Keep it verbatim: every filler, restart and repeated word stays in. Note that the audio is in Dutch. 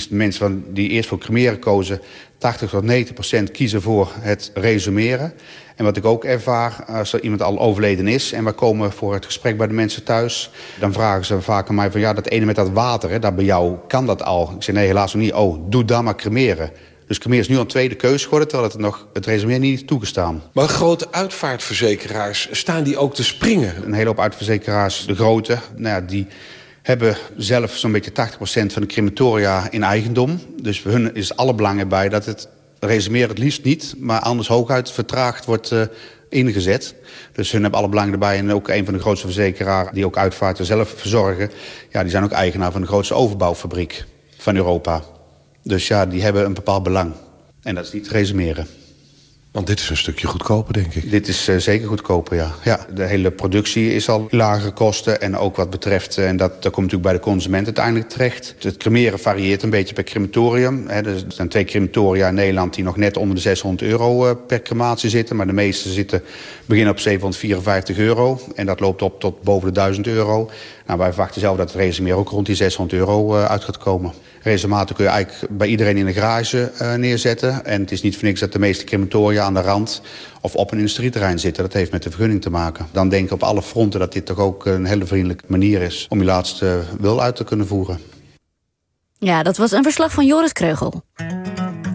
Dus de mensen van die eerst voor cremeren kozen, tachtig tot negentig procent kiezen voor het resumeren. En wat ik ook ervaar, als er iemand al overleden is en we komen voor het gesprek bij de mensen thuis, dan vragen ze vaak aan mij van ja, dat ene met dat water, hè, dat bij jou kan dat al. Ik zeg nee, helaas nog niet. Oh, doe dan maar cremeren. Dus cremeren is nu al een tweede keuze geworden, terwijl het nog het resumeren niet is toegestaan. Maar grote uitvaartverzekeraars, staan die ook te springen? Een hele hoop uitvaartverzekeraars, de grote, nou ja, die hebben zelf zo'n beetje tachtig procent van de crematoria in eigendom. Dus voor hun is alle belang erbij dat het resumeren het liefst niet, maar anders hooguit vertraagd wordt uh, ingezet. Dus hun hebben alle belang erbij. En ook een van de grootste verzekeraars die ook uitvaarten zelf verzorgen, ja, die zijn ook eigenaar van de grootste overbouwfabriek van Europa. Dus ja, die hebben een bepaald belang. En dat is niet resumeren. Want dit is een stukje goedkoper, denk ik. Dit is uh, zeker goedkoper, ja. ja. De hele productie is al lagere kosten. En ook wat betreft, uh, en dat, dat komt natuurlijk bij de consument uiteindelijk terecht. Het cremeren varieert een beetje per crematorium. Hè. Er zijn twee crematoria in Nederland die nog net onder de zeshonderd euro uh, per crematie zitten. Maar de meeste zitten beginnen op zevenhonderdvierenvijftig euro. En dat loopt op tot boven de duizend euro. Nou, wij verwachten zelf dat het resumeren ook rond die zeshonderd euro uh, uit gaat komen. Resumaten kun je eigenlijk bij iedereen in de garage uh, neerzetten. En het is niet voor niks dat de meeste crematoria aan de rand of op een industrieterrein zitten. Dat heeft met de vergunning te maken. Dan denk ik op alle fronten dat dit toch ook een hele vriendelijke manier is om je laatste wil uit te kunnen voeren. Ja, dat was een verslag van Joris Kreugel.